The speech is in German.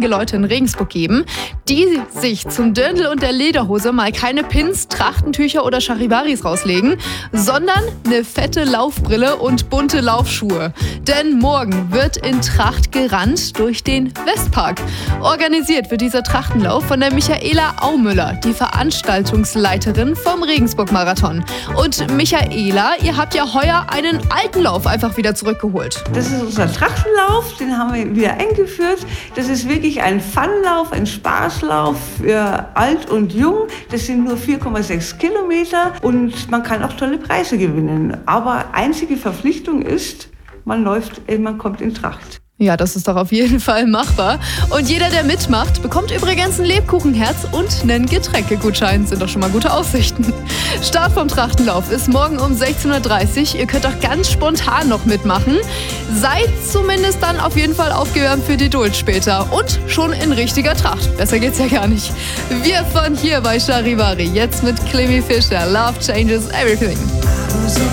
einige Leute in Regensburg geben, die sich zum Dirndl und der Lederhose mal keine Pins, Trachtentücher oder Charivaris rauslegen, sondern eine fette Laufbrille und bunte Laufschuhe. Denn morgen wird in Tracht gerannt durch den Westpark. Organisiert wird dieser Trachtenlauf von der Michaela Aumüller, die Veranstaltungsleiterin vom Regensburg-Marathon. Und Michaela, ihr habt ja heuer einen alten Lauf einfach wieder zurückgeholt. Das ist unser Trachtenlauf, den haben wir wieder eingeführt. Das ist wirklich ein Funlauf, ein Spaßlauf für alt und jung. Das sind nur 4,6 Kilometer und man kann auch tolle Preise gewinnen. Aber einzige Verpflichtung ist, man kommt in Tracht. Ja, das ist doch auf jeden Fall machbar. Und jeder, der mitmacht, bekommt übrigens ein Lebkuchenherz und einen Getränkegutschein. Sind doch schon mal gute Aussichten. Start vom Trachtenlauf ist morgen um 16:30 Uhr. Ihr könnt auch ganz spontan noch mitmachen. Seid zumindest dann auf jeden Fall aufgewärmt für die Duld später. Und schon in richtiger Tracht. Besser geht's ja gar nicht. Wir von hier bei Charivari. Jetzt mit Clemmy Fischer. Love changes everything.